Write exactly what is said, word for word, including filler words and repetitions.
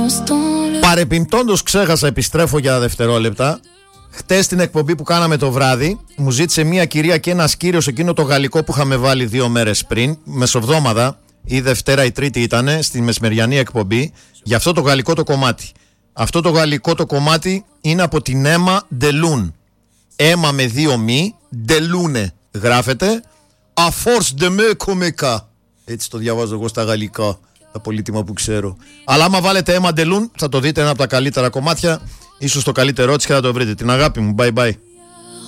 Παρεπιπτόντως ξέχασα, επιστρέφω για δευτερόλεπτα. Χτες στην εκπομπή που κάναμε το βράδυ, μου ζήτησε μια κυρία και ένας κύριος εκείνο το γαλλικό που είχαμε βάλει δύο μέρες πριν, μεσοβδόμαδα, ή Δευτέρα ή Τρίτη ήτανε, στη μεσημεριανή εκπομπή, για αυτό το γαλλικό το κομμάτι. Αυτό το γαλλικό το κομμάτι είναι από την Έμα Ντελούν. Έμα με δύο μη, Ντελούνε γράφεται. A force de me comeka. Έτσι το διαβάζω εγώ στα γαλλικά, τα πολύτιμα που ξέρω. Αλλά άμα βάλετε Έμα Ντελούν θα το δείτε, ένα από τα καλύτερα κομμάτια, ίσως το καλύτερό της, και θα το βρείτε. Την αγάπη μου, bye bye.